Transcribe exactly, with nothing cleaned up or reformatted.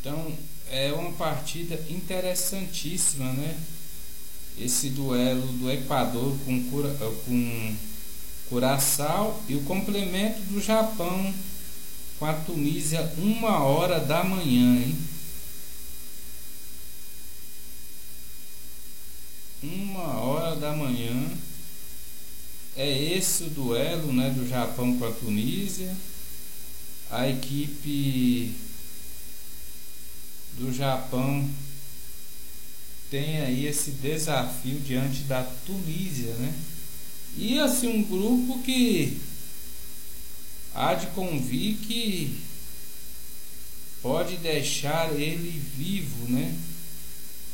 Então é uma partida interessantíssima, né? Esse duelo do Equador com, Cura, com Curaçao e o complemento do Japão com a Tunísia, uma hora da manhã, hein? Uma hora da manhã. É esse o duelo, né, do Japão com a Tunísia. A equipe do Japão tem aí esse desafio diante da Tunísia, né? E assim, um grupo que há de convir que pode deixar ele vivo, né?